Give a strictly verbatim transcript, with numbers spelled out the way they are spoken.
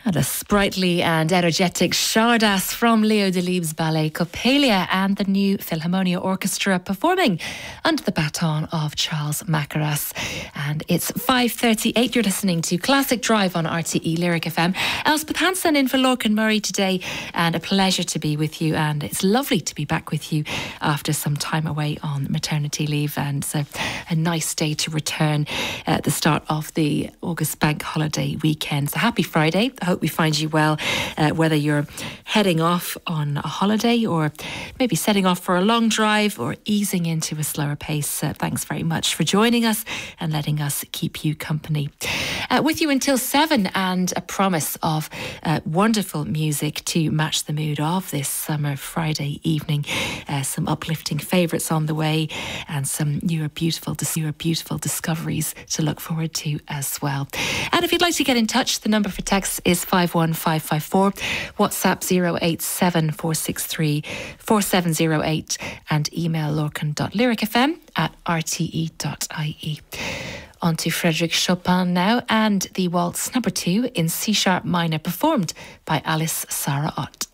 And a sprightly and energetic Chardas from Leo Delibes' ballet Coppelia and the new Philharmonia Orchestra performing under the baton of Charles Mackerras. And it's five thirty-eight. You're listening to Classic Drive on R T E Lyric F M. Elspeth Hansen in for Lorcan Murray today, and a pleasure to be with you. And it's lovely to be back with you after some time away on maternity leave. And so a nice day to return at the start of the August bank holiday weekend. So happy Friday. I hope we find you well, uh, whether you're heading off on a holiday or maybe setting off for a long drive or easing into a slower pace. Uh, thanks very much for joining us and letting us keep you company. Uh, with you until seven, and a promise of uh, wonderful music to match the mood of this summer Friday evening. Uh, some uplifting favourites on the way, and some newer beautiful, newer beautiful discoveries to look forward to as well. And if you'd like to get in touch, the number for text is five one five five four, WhatsApp zero eight seven four six three four seven zero eight, and email lorcan.lyricfm at r t e dot i e. On to Frédéric Chopin now, and the waltz number two in C sharp minor, performed by Alice Sarah Ott.